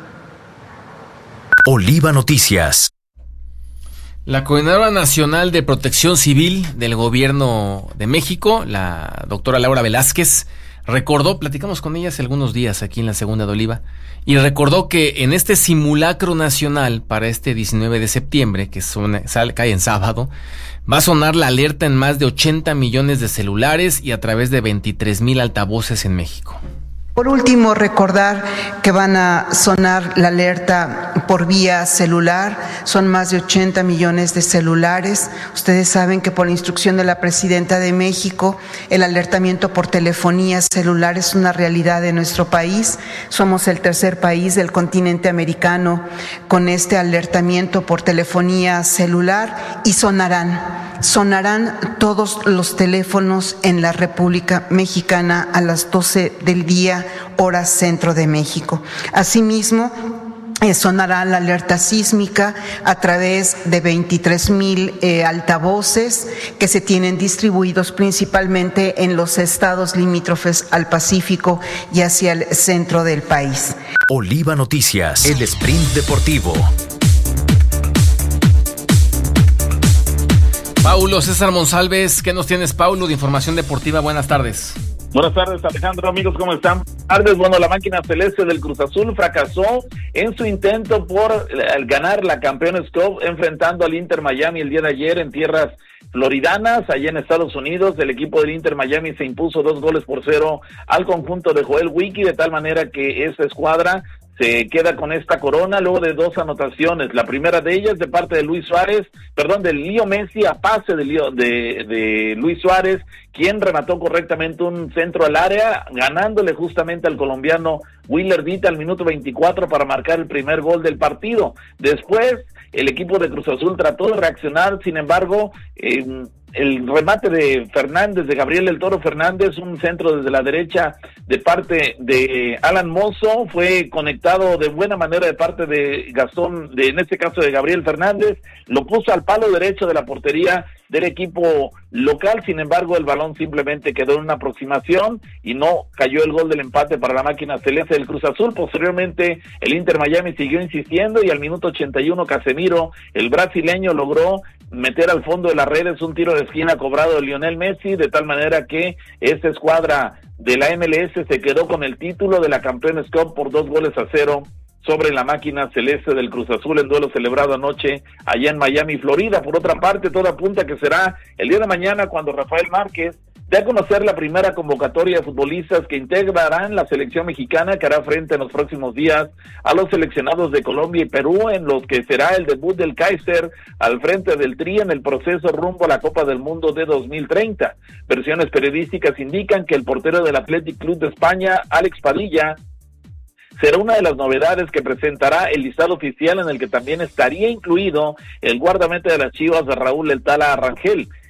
Oliva Noticias. La Coordinadora Nacional de Protección Civil del Gobierno de México, la doctora Laura Velázquez, recordó, platicamos con ella hace algunos días aquí en la Segunda de Oliva, y recordó que en este simulacro nacional para este diecinueve de septiembre, que suena, sale, cae en sábado, va a sonar la alerta en más de ochenta millones de celulares y a través de veintitrés mil altavoces en México. Por último, recordar que van a sonar la alerta por vía celular. Son más de ochenta millones de celulares. Ustedes saben que por instrucción de la Presidenta de México, el alertamiento por telefonía celular es una realidad de nuestro país. Somos el tercer país del continente americano con este alertamiento por telefonía celular y sonarán. Sonarán todos los teléfonos en la República Mexicana a las doce del día, hora centro de México. Asimismo, eh, sonará la alerta sísmica a través de veintitrés mil eh, altavoces que se tienen distribuidos principalmente en los estados limítrofes al Pacífico y hacia el centro del país. Oliva Noticias, el sprint deportivo. Paulo César Monsalves, ¿qué nos tienes, Paulo, de información deportiva? Buenas tardes. Buenas tardes, Alejandro, amigos, ¿cómo están? Buenas tardes. Bueno, la máquina celeste del Cruz Azul fracasó en su intento por ganar la Campeones Cup, enfrentando al Inter Miami el día de ayer en tierras floridanas, allá en Estados Unidos. El equipo del Inter Miami se impuso dos goles por cero al conjunto de Joel Wiki, de tal manera que esta escuadra se queda con esta corona luego de dos anotaciones. La primera de ellas de parte de Luis Suárez, perdón, de Leo Messi a pase de, Leo, de, de Luis Suárez, quien remató correctamente un centro al área, ganándole justamente al colombiano Willer Vita al minuto veinticuatro para marcar el primer gol del partido. Después, el equipo de Cruz Azul trató de reaccionar, sin embargo, eh, el remate de Fernández, de Gabriel del Toro Fernández, un centro desde la derecha de parte de Alan Mozo, fue conectado de buena manera de parte de Gastón, de, en este caso de Gabriel Fernández, lo puso al palo derecho de la portería del equipo local. Sin embargo, el balón simplemente quedó en una aproximación y no cayó el gol del empate para la máquina celeste del Cruz Azul. Posteriormente, el Inter Miami siguió insistiendo y al minuto ochenta y uno, Casemiro, el brasileño, logró meter al fondo de las redes un tiro de esquina cobrado de Lionel Messi, de tal manera que esta escuadra de la M L S se quedó con el título de la Campeones Cup por dos goles a cero sobre la máquina celeste del Cruz Azul en duelo celebrado anoche allá en Miami, Florida. Por otra parte, todo apunta que será el día de mañana cuando Rafael Márquez dé a conocer la primera convocatoria de futbolistas que integrarán la selección mexicana, que hará frente en los próximos días a los seleccionados de Colombia y Perú, en los que será el debut del Kaiser al frente del Tri en el proceso rumbo a la Copa del Mundo de dos mil treinta. Versiones periodísticas indican que el portero del Athletic Club de España, Alex Padilla, será una de las novedades que presentará el listado oficial, en el que también estaría incluido el guardameta de las Chivas, de Raúl El Tala Rangel.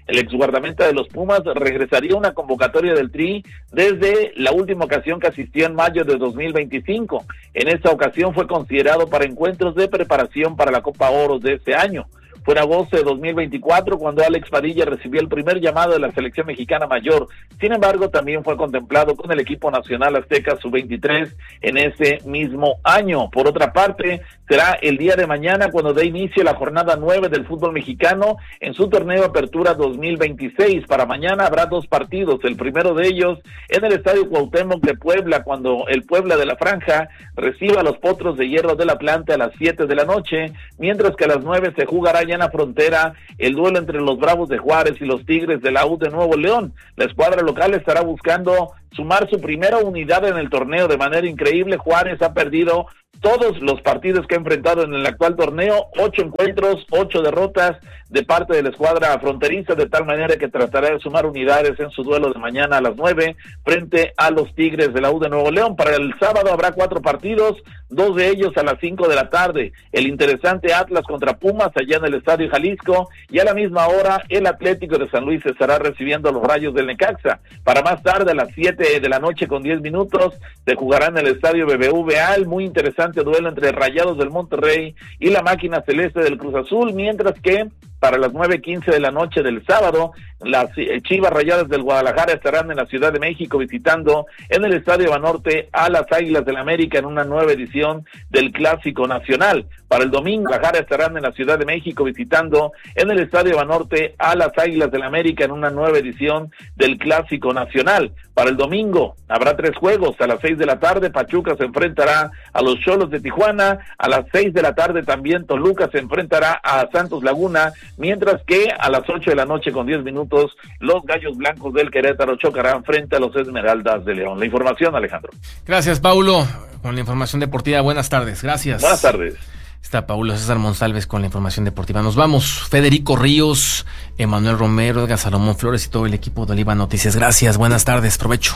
El exguardameta de los Pumas regresaría a una convocatoria del Tri desde la última ocasión que asistió en mayo de dos mil veinticinco. En esta ocasión fue considerado para encuentros de preparación para la Copa Oro de ese año. Fue en agosto de dos mil veinticuatro cuando Alex Padilla recibió el primer llamado de la selección mexicana mayor. Sin embargo, también fue contemplado con el equipo nacional azteca sub veintitrés en ese mismo año. Por otra parte, será el día de mañana cuando dé inicio la jornada nueve del fútbol mexicano en su torneo Apertura dos mil veintiséis. Para mañana habrá dos partidos, el primero de ellos en el Estadio Cuauhtémoc de Puebla, cuando el Puebla de la Franja reciba a los Potros de Hierro del Atlante a las siete de la noche, mientras que a las nueve se jugará ya en la frontera el duelo entre los Bravos de Juárez y los Tigres de la U de Nuevo León. La escuadra local estará buscando sumar su primera unidad en el torneo de manera increíble. Juárez ha perdido todos los partidos que ha enfrentado en el actual torneo, ocho encuentros, ocho derrotas de parte de la escuadra fronteriza, de tal manera que tratará de sumar unidades en su duelo de mañana a las nueve frente a los Tigres de la U de Nuevo León. Para el sábado habrá cuatro partidos, dos de ellos a las cinco de la tarde. El interesante Atlas contra Pumas allá en el Estadio Jalisco, y a la misma hora el Atlético de San Luis estará recibiendo a los Rayos del Necaxa. Para más tarde, a las siete de la noche con diez minutos, se jugará en el Estadio B B V A el muy interesante duelo entre Rayados del Monterrey y la Máquina Celeste del Cruz Azul, mientras que para las nueve quince de la noche del sábado, las Chivas Rayadas del Guadalajara estarán en la Ciudad de México visitando en el Estadio Banorte a las Águilas del América en una nueva edición del Clásico Nacional. Para el domingo, Guadalajara estarán en la Ciudad de México visitando en el Estadio Banorte a las Águilas del América en una nueva edición del Clásico Nacional. Para el domingo habrá tres juegos. A las seis de la tarde, Pachuca se enfrentará a los Xolos de Tijuana. A las seis de la tarde también Toluca se enfrentará a Santos Laguna, mientras que a las ocho de la noche con diez minutos los Gallos Blancos del Querétaro chocarán frente a los Esmeraldas de León. La información, Alejandro. Gracias, Paulo, con la información deportiva. Buenas tardes, gracias. Buenas tardes. Está Paulo César Monsalves con la información deportiva. Nos vamos. Federico Ríos, Emanuel Romero, Edgar Salomón Flores y todo el equipo de Oliva Noticias. Gracias, buenas tardes, provecho.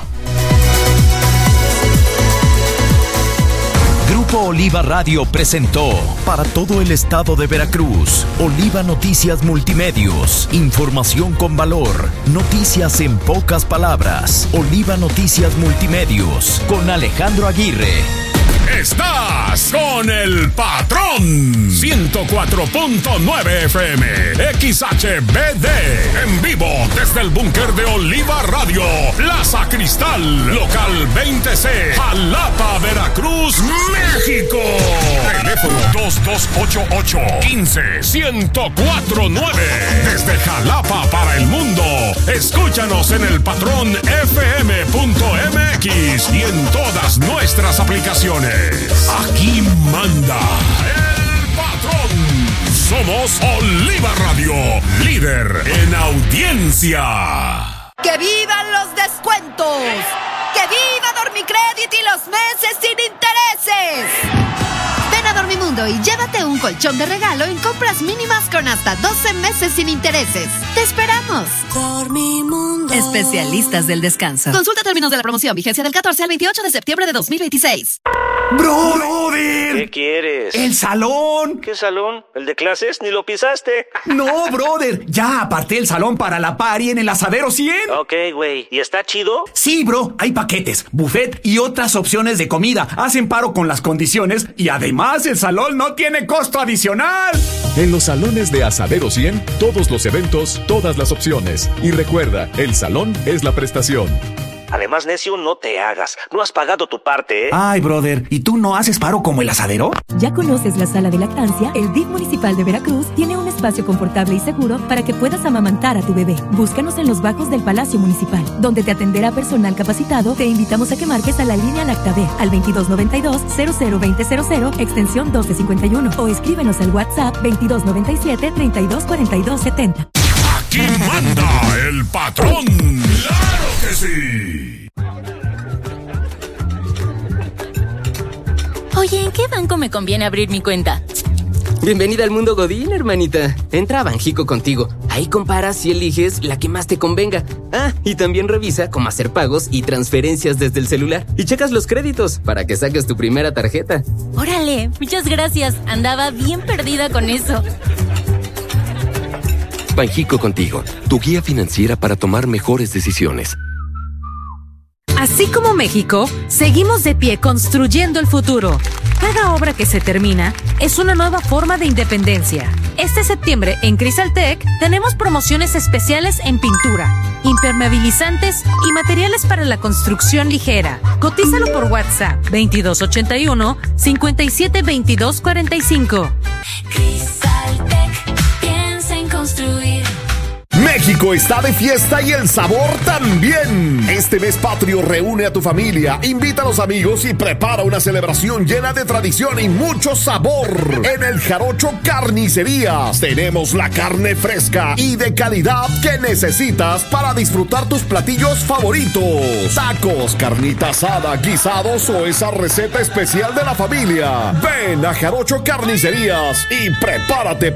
Grupo Oliva Radio presentó para todo el estado de Veracruz Oliva Noticias Multimedios. Información con valor. Noticias en pocas palabras. Oliva Noticias Multimedios con Alejandro Aguirre. Estás con el patrón. ciento cuatro punto nueve F M. X H B D. En vivo desde el búnker de Oliva Radio. Plaza Cristal. Local veinte C. Jalapa, Veracruz, México. Teléfono dos dos ocho ocho, uno cinco, uno cero cuatro nueve. Desde Jalapa para el mundo. Escúchanos en el patrón F M punto M X y en todas nuestras aplicaciones. Aquí manda el patrón. Somos Oliva Radio, líder en audiencia. ¡Que vivan los descuentos! ¡Que viva Dormicrédito y los meses sin intereses! Ven a Dormimundo y llévate un colchón de regalo en compras mínimas con hasta doce meses sin intereses. ¡Te esperamos! Dormimundo. Especialistas del descanso. Consulta términos de la promoción. Vigencia del catorce al veintiocho de septiembre de dos mil veintiséis. ¡Bro, brother! ¿Qué quieres? ¡El salón! ¿Qué salón? ¿El de clases? ¿Ni lo pisaste? No, brother. Ya aparté el salón para la party en el Asadero cien. Ok, güey. ¿Y está chido? Sí, bro. Hay paquetes, buffet y otras opciones de comida. Hacen paro con las condiciones y además el salón no tiene costo adicional. En los salones de Asadero cien, todos los eventos, todas las opciones. Y recuerda, el salón es la prestación. Además, necio, no te hagas. No has pagado tu parte, ¿eh? Ay, brother, ¿y tú no haces paro como el Asadero? ¿Ya conoces la sala de lactancia? El D I F municipal de Veracruz tiene un espacio confortable y seguro para que puedas amamantar a tu bebé. Búscanos en los bajos del Palacio Municipal, donde te atenderá personal capacitado. Te invitamos a que marques a la línea Lactaver al veintidós noventa y dos, cero cero veinte cero cero, extensión doce cincuenta y uno, o escríbenos al WhatsApp veintidós noventa y siete, treinta y dos cuarenta y dos setenta. Aquí manda el patrón. ¡Claro que sí! Oye, ¿en qué banco me conviene abrir mi cuenta? Bienvenida al mundo Godín, hermanita. Entra a Banjico Contigo. Ahí comparas y eliges la que más te convenga. Ah, y también revisa cómo hacer pagos y transferencias desde el celular. Y checas los créditos para que saques tu primera tarjeta. Órale, muchas gracias. Andaba bien perdida con eso. Banjico Contigo, tu guía financiera para tomar mejores decisiones. Así como México, seguimos de pie construyendo el futuro. Cada obra que se termina es una nueva forma de independencia. Este septiembre en Crisaltec tenemos promociones especiales en pintura, impermeabilizantes y materiales para la construcción ligera. Cotízalo por WhatsApp veintidós ochenta y uno, cincuenta y siete veintidós cuarenta y cinco. Crisaltec, piensa en construir. México está de fiesta y el sabor también. Este mes patrio reúne a tu familia, invita a los amigos y prepara una celebración llena de tradición y mucho sabor. En el Jarocho Carnicerías tenemos la carne fresca y de calidad que necesitas para disfrutar tus platillos favoritos. Tacos, carnita asada, guisados o esa receta especial de la familia. Ven a Jarocho Carnicerías y prepárate